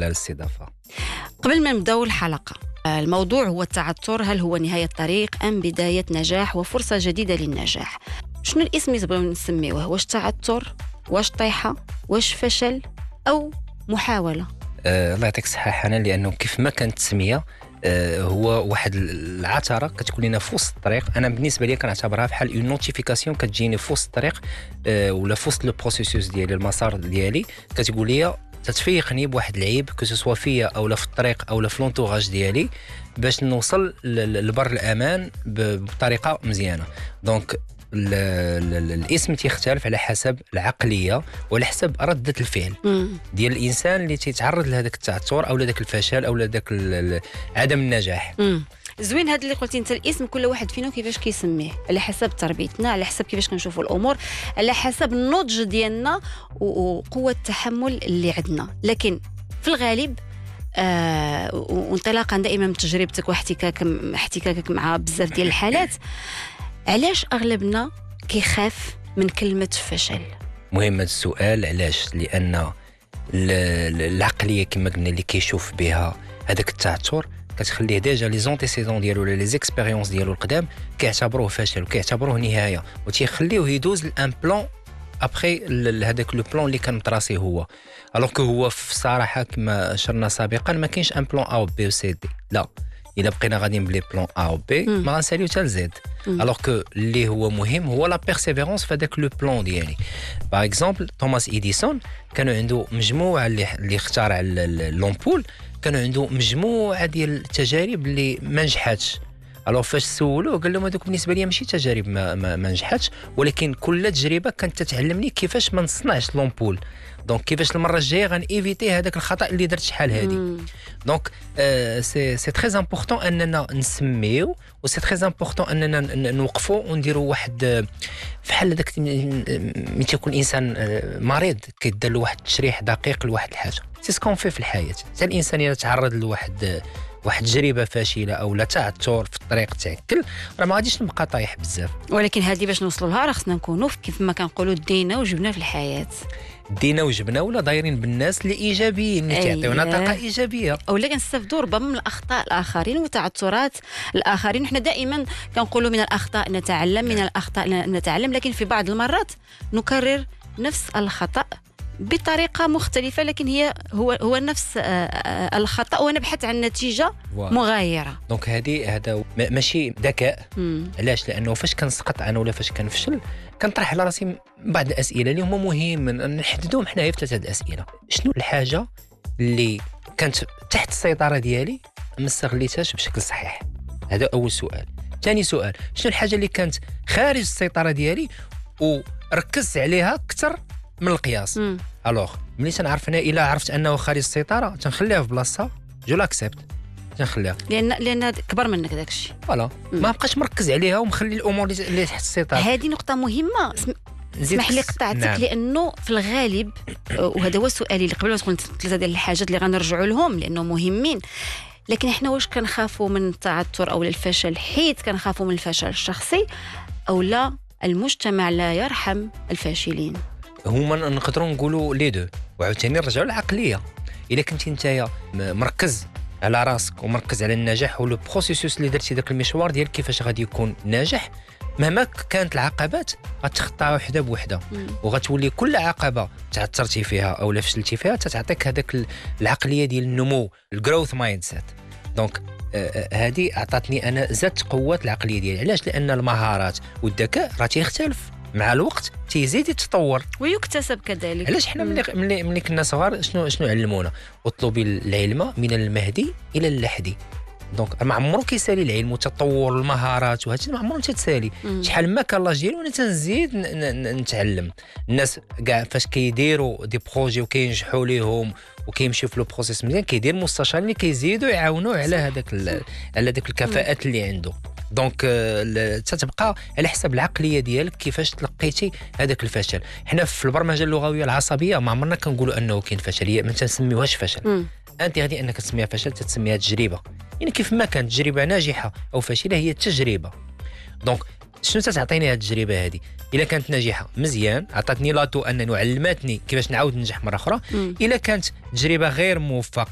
على الاستضافة. قبل ما نبداو الحلقة، الموضوع هو التعثر، هل هو نهاية طريق أم بداية نجاح وفرصة جديدة للنجاح؟ شنو الاسم اللي تبغيو نسميوه؟ واش تعثر؟ واش طيحة؟ واش فشل؟ أو محاولة؟ الله يعطيك الصحة حنان، لأنه كيف ما كانت التسمية هو واحد العثره كتكون لنا في وسط الطريق. انا بالنسبه لي كنعتبرها بحال اون نوتيفيكاسيون كتجيني في وسط الطريق ولا في وسط لو بروسيسوس ديالي، المسار ديالي، كتقول لي تتفيقني بواحد العيب كو سوا فيا او لا في الطريق او لا في لونطوراج ديالي باش نوصل لبر الامان بطريقه مزيانه. دونك الاسم تيختلف على حسب العقليه وعلى حسب رده الفعل ديال الانسان اللي تيتعرض لهذاك التعثر او لهذاك الفشل او لهذاك عدم النجاح. زوين هذا اللي قلتي انت، الاسم كل واحد فينا كيفاش كيسميه، على حسب تربيتنا، على حسب كيفاش كنشوفوا الامور، على حسب النضج ديالنا وقوه التحمل اللي عندنا. لكن في الغالب وانطلاقا دائما من تجربتك واحتكاكك مع بزاف ديال الحالات، علاش اغلبنا كيخاف من كلمه فشل؟ مهم هذا السؤال. علاش؟ لان العقليه كما قلنا اللي كيشوف بها هذاك التعثر كتخليه ديجا لي زونتيسيدون ديالو ولا لي زيكسبيريونس ديالو القدام كيعتبروه فشل وكيعتبروه نهايه، وتيخليوه يدوز لان بلان ابخي هذاك لو بلان اللي كان مطراسي هو. الوغ كو هو في الصراحه كما اشرنا سابقا ما كاينش ان بلان ا و بي و سي دي، لا، الا بقينا غاديين بلي بلان ا و بي ما غنساليو حتى لزد. الوغ كو اللي هو مهم هو لا بيرسيفيرونس في هذاك لو بلان ديالي. باغ اكزومبل توماس إديسون كانوا عنده مجموعه اللي اخترع لومبول، كانوا عنده مجموعه ديال التجارب اللي ما نجحاتش. الوغ فاش سولوه قال لهم هذوك بالنسبه لي ماشي تجارب ما نجحاتش، ولكن كل تجربه كانت تتعلمني كيفاش ما نصنعش لومبول. دونك كيفاش المره الجايه غنيفيتي هذاك الخطا اللي درت شحال هذه. دونك سي تري امبورطون اننا نسميو، وسي تري امبورطون اننا نوقفوا ونديروا واحد بحال هذاك ملي تيكون الانسان مريض كيدار له واحد التشريح دقيق لواحد الحاجه. سي سكون في الحياه. حتى الانسان اذا تعرض لواحد تجربه فاشله او لا تعثر في الطريق تاعكل، راه ما غاديش نبقى طايح بزاف. ولكن هذه باش نوصلوا لها راه خصنا نكونوا كيف ما كنقولوا دينا وجبنا في الحياه، دينا وجبنا ولا دايرين بالناس اللي ايجابيين اللي تعطيونا طاقه ايجابيه، اولا كنستافدوا ربما من الاخطاء الاخرين وتعثرات الاخرين. احنا دائما كنقولوا من الاخطاء نتعلم، من الاخطاء نتعلم، لكن في بعض المرات نكرر نفس الخطا بطريقه مختلفه، لكن هو نفس الخطا ونبحث عن نتيجه مغايره. دونك هذا ماشي ذكاء. علاش؟ لانه فاش كنسقط انا ولا فاش كنفشل كنطرح على راسي بعض الاسئله اللي هما مهمين نحددهم حنايا في 3 اسئله. شنو الحاجه اللي كانت تحت السيطره ديالي ما استغليتهاش بشكل صحيح؟ هذا اول سؤال. ثاني سؤال، شنو الحاجه اللي كانت خارج السيطره ديالي وركزت عليها اكثر من القياس؟ الوغ ملي تنعرف انا الا عرفت انه خارج السيطره تنخليها في بلاصتها، جو لاكسبت، تنخليها لان كبر منك داك الشيء. فوالا ما بقاش مركز عليها ومخلي الامور اللي تحت السيطره. هذه نقطه مهمه. اسمح لي قطعتك. نعم. لانه في الغالب وهذا هو سؤالي اللي قبل ما تقول 3 ديال الحاجات اللي غنرجعوا لهم لانه مهمين، لكن احنا واش كنخافوا من التعثر او الفشل حيت كنخافوا من الفشل الشخصي، او لا المجتمع لا يرحم الفاشلين؟ هما نقدروا نقولوا لي دو، وعاوتاني نرجعوا للعقليه. الا كنتي نتايا مركز على راسك ومركز على النجاح ولو بروسيسوس اللي درتي داك المشوار ديال كيفاش غادي يكون ناجح، مهما كانت العقبات غتخطاها وحده بوحده، وغتولي كل عقبه تعثرتي فيها او فشلتي فيها تتعطيك هذاك العقليه ديال النمو، الجروث مايند سيت. دونك هذه اعطتني انا زادت قوه العقليه ديالي. علاش؟ لان المهارات والذكاء راه تيختلف مع الوقت، تيزيد يتطور ويكتسب كذلك. علاش حنا ملي كنا صغار شنو علمونا؟ اطلبي العلم من المهدي الى اللحدي. دونك ما عمرو كيسالي العلم وتطور المهارات وهادشي، ما عمرو تتسالي. شحال ما كان لاج ديالي وانا تنزيد نتعلم. الناس كاع فاش كيديروا دي بروجي وكينجحوا ليهم وكيمشيو في لو بروسيس مزيان كيدير مستشارين اللي كيزيدوا يعاونوه على هذاك الكفاءات اللي عنده. دونك تتبقى على حسب العقليه ديالك كيفاش تلقيتي هذاك الفشل. حنا في البرمجه اللغويه العصبيه ما عمرنا كنقولوا انه كاين فشل، هي ما تنسميوهاش فشل. انت غادي انك تسميها فشل تسميها تجربه، يعني كيف ما كانت تجربه ناجحه او فاشله هي تجربه. دونك شنو تعطيني هذه التجربه هذه؟ الا كانت ناجحه مزيان عطاتني لاطو انني علمتني كيفاش نعاود ننجح مره اخرى. الا كانت تجربه غير موفقه